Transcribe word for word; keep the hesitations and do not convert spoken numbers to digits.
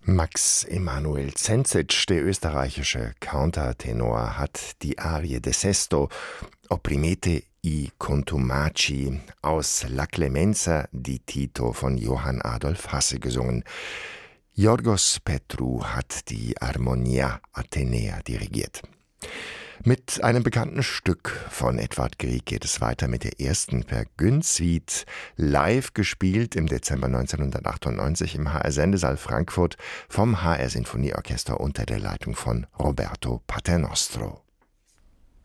Max Emanuel Zenzic, der österreichische Countertenor, hat die Arie de Sesto Opprimete i contumaci aus La Clemenza di Tito von Johann Adolf Hasse gesungen. Yorgos Petru hat die Armonia Athenäa dirigiert. Mit einem bekannten Stück von Edvard Grieg geht es weiter mit der ersten Per Gynt-Suite, live gespielt im Dezember neunzehnhundertachtundneunzig im H R-Sendesaal Frankfurt vom H R-Sinfonieorchester unter der Leitung von Roberto Paternostro.